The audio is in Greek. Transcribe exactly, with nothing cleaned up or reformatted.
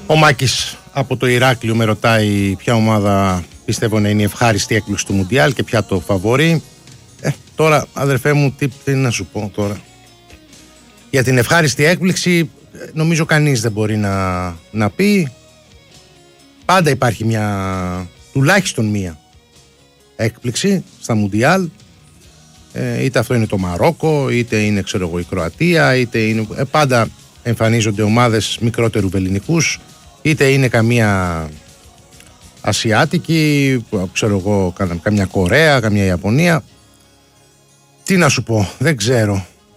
Ο Μάκης από το Ηράκλειο με ρωτάει ποια ομάδα πιστεύω να είναι η ευχάριστη έκπληξη του Μουντιάλ και ποια το φαβορί. Ε, τώρα αδερφέ μου τι, τι να σου πω τώρα. Για την ευχάριστη έκπληξη νομίζω κανείς δεν μπορεί να, να πει. Πάντα υπάρχει μια, τουλάχιστον μία έκπληξη στα Μουντιάλ. Ε, είτε αυτό είναι το Μαρόκο, είτε είναι ξέρω εγώ η Κροατία, είτε είναι, ε, πάντα εμφανίζονται ομάδες μικρότερου βεληνικούς, είτε είναι καμία Ασιάτικη, ξέρω εγώ καμιά Κορέα, καμιά Ιαπωνία. Τι να σου πω, δεν ξέρω.